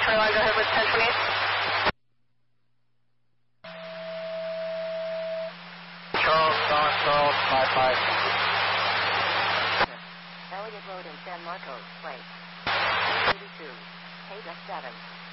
21, go ahead with 1028. Charles, 55. Elliott Road in San Marcos, plate 82, Pega 7.